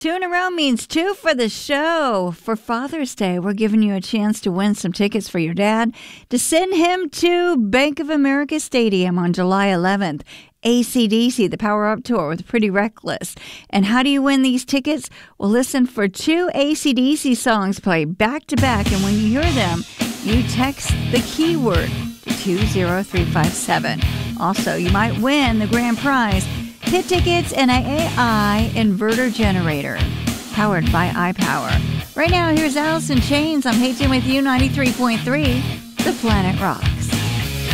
Two in a row means two for the show. For Father's Day, we're giving you a chance to win some tickets for your dad to send him to Bank of America Stadium on July 11th. AC/DC, the Power Up Tour with Pretty Reckless. And how do you win these tickets? Well, listen for two AC/DC songs played back to back, and when you hear them, you text the keyword to 20357. Also, you might win the grand prize, Pit tickets and an AI inverter generator powered by iPower. Right now, here's Alice in Chains. I'm Hey Jim with you, 93.3, The Planet Rock.